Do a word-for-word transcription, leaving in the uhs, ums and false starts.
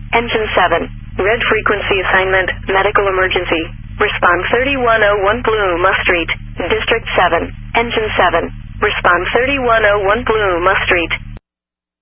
Engine seven. Red frequency assignment, medical emergency. Respond thirty-one oh one Blue Musk Street, District seven. Engine seven. Respond thirty-one oh one Blue Musk Street.